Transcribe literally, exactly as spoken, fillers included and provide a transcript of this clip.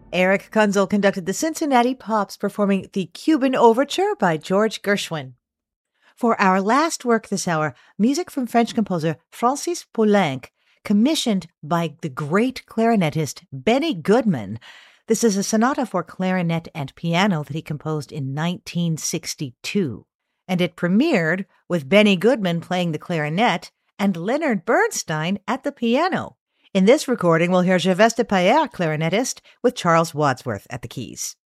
Eric Kunzel conducted the Cincinnati Pops performing the Cuban Overture by George Gershwin. For our last work this hour, music from French composer Francis Poulenc, commissioned by the great clarinetist Benny Goodman. This is a sonata for clarinet and piano that he composed in nineteen sixty-two. And it premiered with Benny Goodman playing the clarinet and Leonard Bernstein at the piano. In this recording, we'll hear Gervais de Payer, clarinetist, with Charles Wadsworth at the keys.